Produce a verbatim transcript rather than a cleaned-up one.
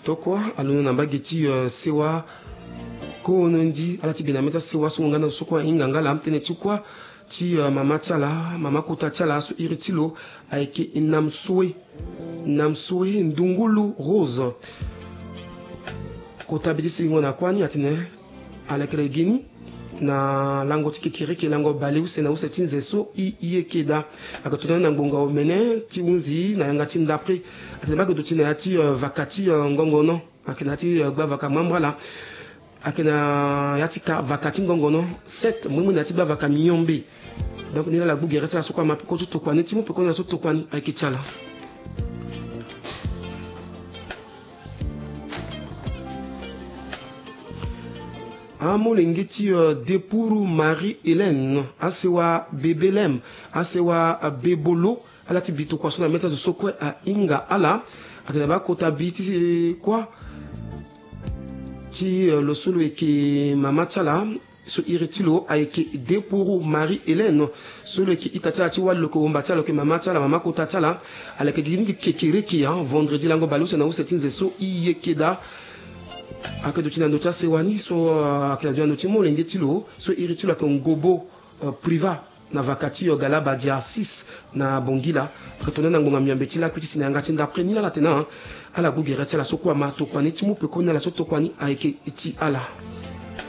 tokwa alunu namba geti uh, sewa ko nondi alati binameta sewa sungana sokwa inganga la mtene chukwa ti uh, mama chala mama kuta chala so iritilo aike inamsue namsue ndungulu rose kota bidisi ngona kwani atine alekere gini na lango tikikiri ke lango baliu sena usetinze so i yekeda akatuna na ngonga omene tiunzi na yanga tindapri atema ko tutina yati uh, vakati uh, ngongono akenati uh, gba vakamambala akena yati ka vakati ngongono sept mwimu nati ba vakamiyombe donc nila la bugere tala sokwa mapiko to kwani timu peko na so to kwani aikichala Amo lengeti uh, Depuru Marie-Hélène, asewa Bebelem, asewa uh, Bebolo, alati bito kwa sona meta sokwe a inga ala, atenaba kota biti kwa ti uh, lo solo eke mama chala so iritilo aike Depuru Marie-Hélène solo eke itachala ti walo ko mbata lo ke mama chala mama kota chala alake gini kekereki hein vendredi lango balose na usetinze so iyekeda ake dotina ndocha sewani so ake dotina ndocha mo lengeti lo so iritilo ake ngobo uh, priva na vakati yo galaba dia six na bongila ake tona na ngonga miambeti la kuti sinanga tinda preni la tena ala gugera tela so kwa mato kwani timu pe kona la so to kwani aike iti ala